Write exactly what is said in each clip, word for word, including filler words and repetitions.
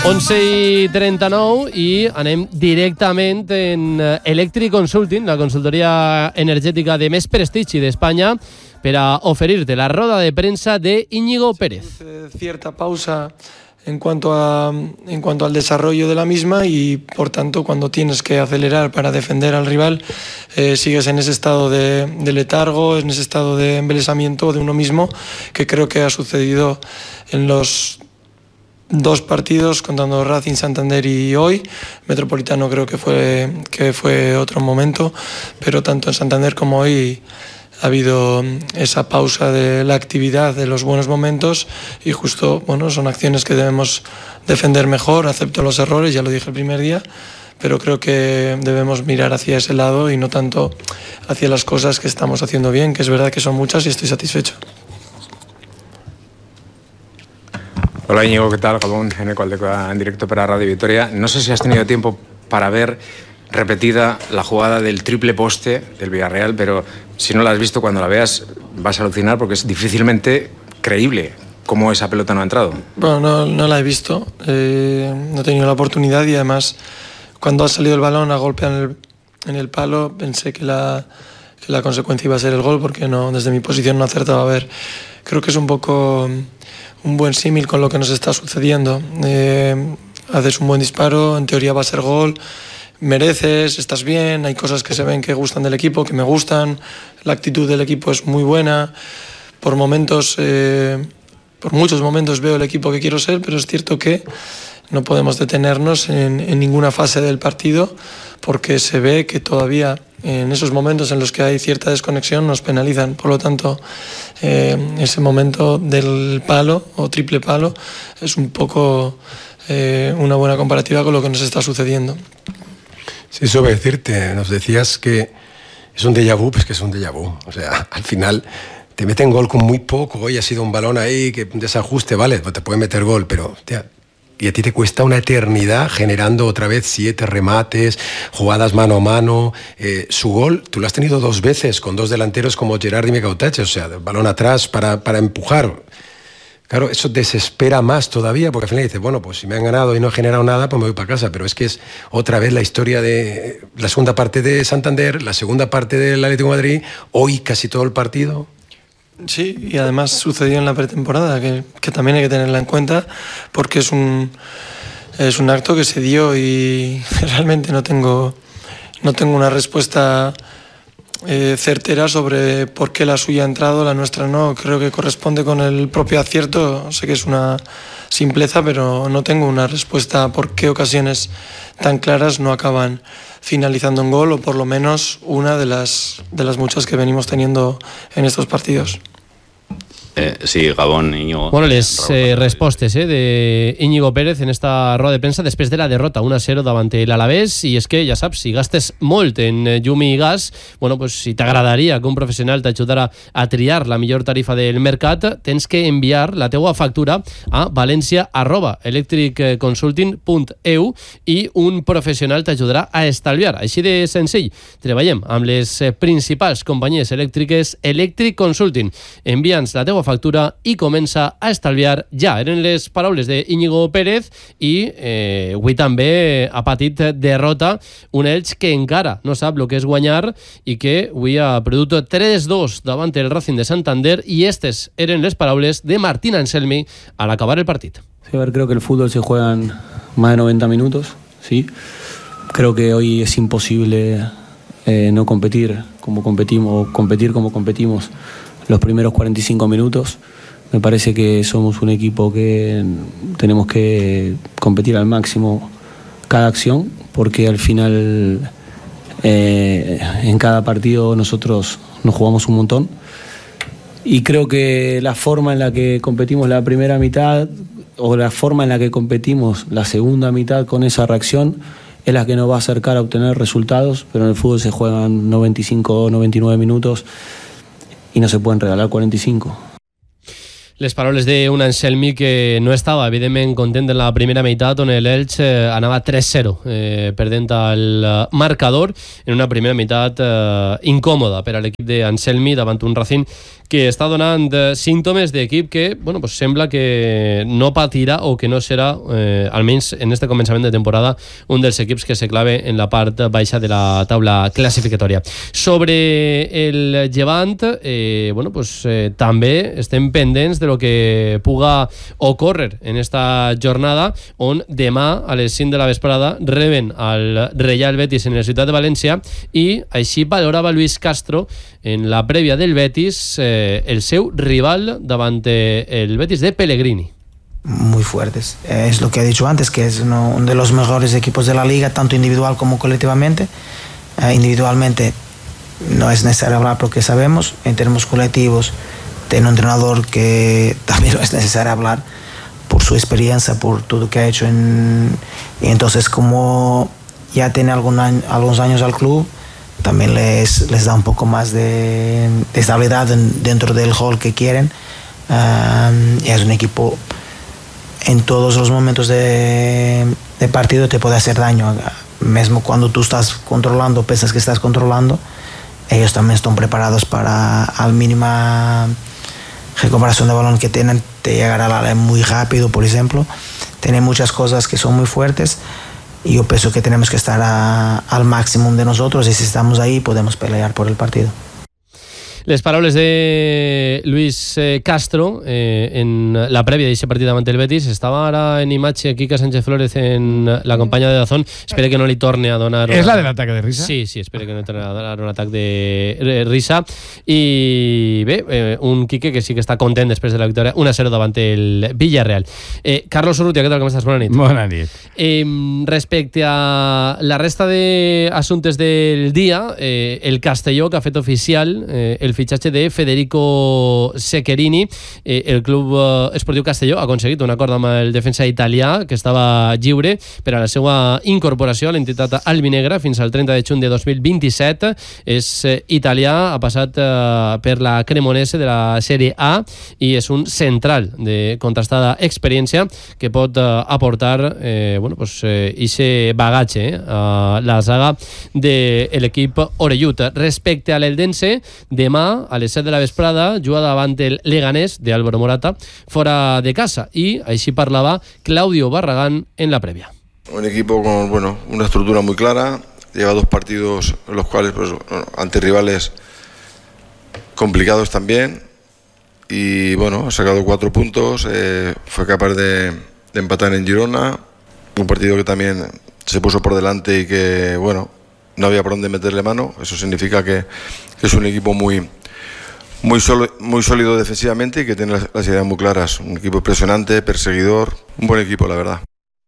onze i trenta-nou i anem directament en Electric Consulting, la consultoria energètica de més prestigi d'Espanya, per a oferir-te la roda de premsa de Íñigo Pérez. Cierta pausa en cuanto a en cuanto al desarrollo de la misma y por tanto cuando tienes que acelerar para defender al rival eh, sigues en ese estado de, de letargo, en ese estado de embelesamiento de uno mismo, que creo que ha sucedido en los dos partidos, contando Racing, Santander y hoy. Metropolitano creo que fue que fue otro momento, pero tanto en Santander como hoy ha habido esa pausa de la actividad, de los buenos momentos, y justo, bueno, son acciones que debemos defender mejor. Acepto los errores, ya lo dije el primer día, pero creo que debemos mirar hacia ese lado y no tanto hacia las cosas que estamos haciendo bien, que es verdad que son muchas y estoy satisfecho. Hola Íñigo, ¿qué tal? Gabón, Eneco Aldecoa en directo para Radio Vitoria. No sé si has tenido tiempo para ver repetida la jugada del triple poste del Villarreal, pero si no la has visto, cuando la veas vas a alucinar porque es difícilmente creíble cómo esa pelota no ha entrado. Bueno, no, no la he visto, eh, no he tenido la oportunidad, y además cuando ha salido el balón a golpear en el, en el palo pensé que la, que la consecuencia iba a ser el gol, porque no, desde mi posición no acertaba a ver. Creo que es un poco un buen símil con lo que nos está sucediendo. Eh, haces un buen disparo, en teoría va a ser gol, mereces, estás bien, hay cosas que se ven que gustan del equipo, que me gustan, la actitud del equipo es muy buena, por momentos, eh, por muchos momentos veo el equipo que quiero ser, pero es cierto que no podemos detenernos en, en ninguna fase del partido, porque se ve que todavía en esos momentos en los que hay cierta desconexión nos penalizan. Por lo tanto, eh, ese momento del palo o triple palo es un poco eh, una buena comparativa con lo que nos está sucediendo. Sí, eso voy a decirte. Nos decías que es un déjà vu, pues que es un déjà vu. O sea, al final te meten gol con muy poco. Hoy ha sido un balón ahí, que un desajuste, vale, pues te puede meter gol, pero tía, y a ti te cuesta una eternidad generando otra vez siete remates, jugadas mano a mano. Eh, su gol, tú lo has tenido dos veces con dos delanteros como Gerard y Mecautache, o sea, balón atrás para, para empujar. Claro, eso desespera más todavía, porque al final dices, bueno, pues si me han ganado y no he generado nada, pues me voy para casa. Pero es que es otra vez la historia de la segunda parte de Santander, la segunda parte del Atlético de Madrid, hoy casi todo el partido. Sí, y además sucedió en la pretemporada, que, que también hay que tenerla en cuenta, porque es un, es un acto que se dio y realmente no tengo, no tengo una respuesta eh, certera sobre por qué la suya ha entrado, la nuestra no. Creo que corresponde con el propio acierto. Sé que es una simpleza, pero no tengo una respuesta a por qué ocasiones tan claras no acaban finalizando en gol, o por lo menos una de las, de las muchas que venimos teniendo en estos partidos. Eh, sí, Gabón, Íñigo. Bueno, les eh, respostes eh, de Íñigo Pérez en esta roda de premsa després de la derrota un a zero davant l'Alavés. I és que, ja saps, si gastes molt en llum i gas, bueno, pues, si t'agradaria que un professional t'ajudara a triar la millor tarifa del mercat, tens que enviar la teua factura a valència arroba electric consulting punt e u i un professional t'ajudarà a estalviar. Així de senzill. Treballem amb les principals companyies elèctriques Electric Consulting. Envia'ns la teua factura i comença a estalviar ja. Eren les paraules de Íñigo Pérez i eh, avui també ha patit derrota un Elx que encara no sap el que és guanyar i que avui ha perdut tres dos davant el Racing de Santander, i estes eren les paraules de Martín Anselmi al acabar el partit. Sí, a ver, creo que el fútbol se juega en más de noventa minutos, ¿sí? Creo que hoy es imposible eh, no competir como competimos, o competir como competimos los primeros cuarenta y cinco minutos. Me parece que somos un equipo que tenemos que competir al máximo cada acción, porque al final eh, en cada partido nosotros nos jugamos un montón, y creo que la forma en la que competimos la primera mitad o la forma en la que competimos la segunda mitad con esa reacción es la que nos va a acercar a obtener resultados, pero en el fútbol se juegan noventa y cinco o noventa y nueve minutos y no se pueden regalar cuarenta y cinco. Les paraules d'un Anselmi que no estava, evidentment, content en la primera meitat, on l'Elx eh, anava tres zero, eh, perdent el marcador en una primera meitat eh, incòmoda per a l'equip d'Anselmi davant un Racing que està donant eh, símptomes d'equip que, bueno, pues sembla que no patirà o que no serà, eh, almenys en este començament de temporada, un dels equips que se clave en la part baixa de la taula classificatòria. Sobre el Llevant, eh, bueno, pues eh, també estem pendents de lo que puga ocórrer en esta jornada, on demà a les cinc de la vesprada reben al Reial Betis en la ciutat de València, i així valorava Luis Castro en la prèvia del Betis eh, el seu rival davant el Betis de Pellegrini. Muy fuertes. Eh, es lo que he dicho antes, que es uno, uno de los mejores equipos de la liga, tanto individual como colectivamente. Eh, individualmente no es necesario hablar porque sabemos, en términos colectivos tiene un entrenador que también no es necesario hablar por su experiencia, por todo lo que ha hecho. En, y entonces, como ya tiene algún año, algunos años al club, también les, les da un poco más de, de estabilidad en, dentro del gol que quieren. Um, y es un equipo, en todos los momentos de, de partido te puede hacer daño. Mismo cuando tú estás controlando, piensas que estás controlando, ellos también están preparados para, al mínima recuperación de balón que tienen, te llegará al área muy rápido, por ejemplo. Tienen muchas cosas que son muy fuertes, y yo pienso que tenemos que estar a, al máximo de nosotros, y si estamos ahí podemos pelear por el partido. Les paraules de Luis eh, Castro eh, en la prèvia d'aquest partit davant el Betis. Estava ara en imatge Quique Sánchez Flores en la companya de Dazón. Espero que no li torni a donar... És la de l'atac de risa? Sí, sí, espero que no li torni a donar un atac de risa. I bé, eh, un Quique que sí que està content després de la victòria un a zero davant el Villarreal. Eh, Carlos Urrutia, què tal, com estàs? Bona nit. Bona nit. Eh, respecte a la resta d'assumptes del dia, eh, el Castelló, que ha fet oficial eh, el fitxatge de Federico Secherini. Eh, el Club Esportiu Castelló ha aconseguit un acord amb el defensa italià, que estava lliure per a la seva incorporació a l'entitat albinegra fins al trenta de juny de dos mil vint-i-set. És eh, italià, ha passat eh, per la Cremonese de la Sèrie A i és un central de contrastada experiència que pot eh, aportar eh, bueno, pues, eh, ese bagatge eh, a la saga de l'equip orellut. Respecte a l'Eldense, demà a les set de la vesprada juga davant el Leganés de Álvaro Morata fora de casa, i així parlava Claudio Barragán en la prèvia. Un equipo con bueno, una estructura muy clara, lleva dos partidos en los cuales pues, ante rivales complicados también, y bueno, ha sacado cuatro puntos, eh, fue capaz de, de empatar en Girona, un partido que también se puso por delante y que bueno, no había por dónde meterle mano. Eso significa que, que es un equipo muy, muy, solo, muy sólido defensivamente y que tiene las, las ideas muy claras. Un equipo impresionante, perseguidor, un buen equipo, la verdad.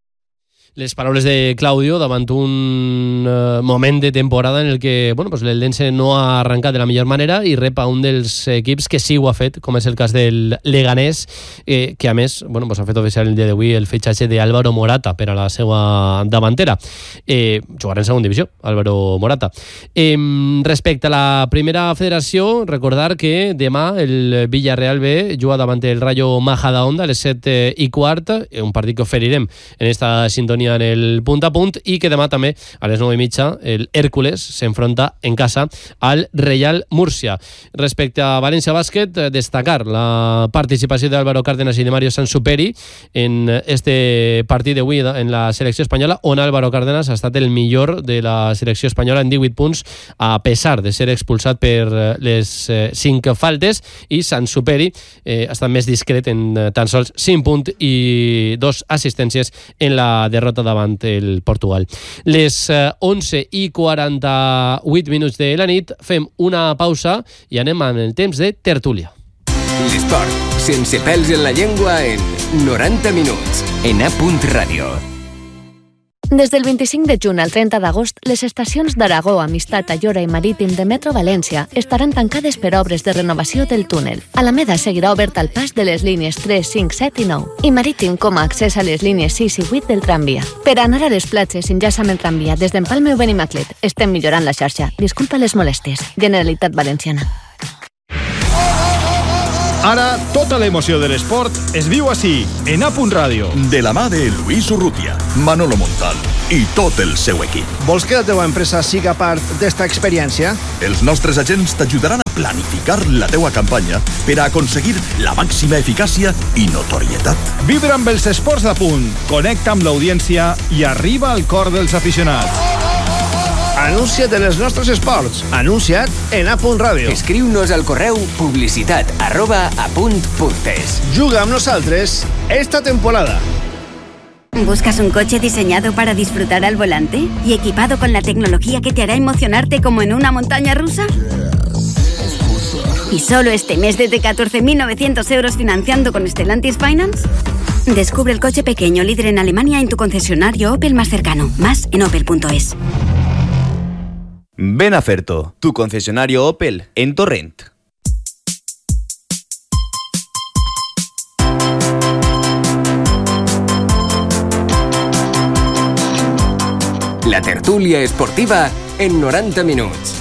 Les paraules de Claudio davant un uh, moment de temporada en el que bueno, pues l'Eldense no ha arrencat de la millor manera i rep a un dels equips que sí ho ha fet, com és el cas del Leganés, eh, que a més bueno, pues ha fet oficial el dia d'avui el fitxatge d'Álvaro Morata per a la seva davantera. Eh, jugarà en segona divisió, Álvaro Morata. Eh, respecte a la primera federació, recordar que demà el Villarreal B juga davant el Rayo Majadahonda a les set i quart, un partit que oferirem en esta sintonia en el punt a punt, i que demà també a les nou i mitja el Hércules s'enfronta en casa al Real Múrcia. Respecte a València Bàsquet, destacar la participació d'Álvaro Cárdenas i de Mario Sansuperi en este partit d'avui en la selecció espanyola, on Álvaro Cárdenas ha estat el millor de la selecció espanyola en divuit punts, a pesar de ser expulsat per les cinc faltes, i Sansuperi eh, ha estat més discret en tan sols cinc punts i dos assistències en la derrota davant el Portugal. Les onze i quaranta-vuit minuts de la nit, fem una pausa i anem amb el temps de tertúlia. L'esport, sense pèls en la llengua, en noranta minuts, en A Ràdio. Des del vint-i-cinc de juny al trenta d'agost, les estacions d'Aragó, Amistat, Ayora i Marítim de Metro València estaran tancades per obres de renovació del túnel. Alameda seguirà obert al pas de les línies tres, cinc, set i nou, i Marítim com a accés a les línies sis i vuit del tramvia. Per anar a les platges enllaça amb el tramvia des d'Empalme o Benimaclet. Estem millorant la xarxa. Disculpa les molèsties. Generalitat Valenciana. Ara, tota l'emoció de l'esport es viu així, en A Punt Ràdio. De la mà de Luis Urrutia, Manolo Montal i tot el seu equip. Vols que la teva empresa siga part d'esta experiència? Els nostres agents t'ajudaran a planificar la teua campanya per a aconseguir la màxima eficàcia i notorietat. Vibra amb els esports d'A Punt, connecta amb l'audiència i arriba al cor dels aficionats. Anuncia't en els nostres esports. Anuncia't en A Punt Ràdio. Escriu-nos al correu publicitat arroba apunt.es. Juga amb nosaltres esta temporada. ¿Buscas un coche diseñado para disfrutar al volante y equipado con la tecnología que te hará emocionarte como en una montaña rusa? ¿Y solo este mes desde catorce mil novecientos euros financiando con Stellantis Finance? Descubre el coche pequeño líder en Alemania en tu concesionario Opel más cercano. Más en opel punto es. Ven a Ferto, tu concesionario Opel en Torrent. La tertúlia esportiva en noranta minuts.